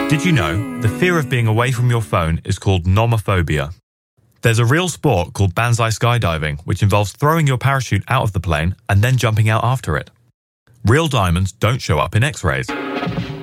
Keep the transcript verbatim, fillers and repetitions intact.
Did you know the fear of being away from your phone is called nomophobia? There's a real sport called Banzai skydiving, which involves throwing your parachute out of the plane and then jumping out after it. Real diamonds don't show up in X-rays.